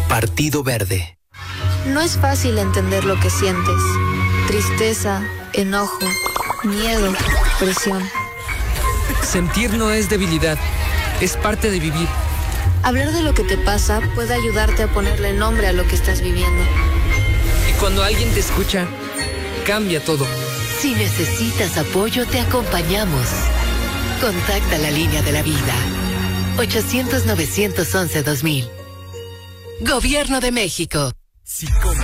Partido Verde. No es fácil entender lo que sientes. Tristeza, enojo, miedo, presión. Sentir no es debilidad, es parte de vivir. Hablar de lo que te pasa puede ayudarte a ponerle nombre a lo que estás viviendo. Y cuando alguien te escucha, cambia todo. Si necesitas apoyo, te acompañamos. Contacta la línea de la vida. 800-911-2000. Gobierno de México.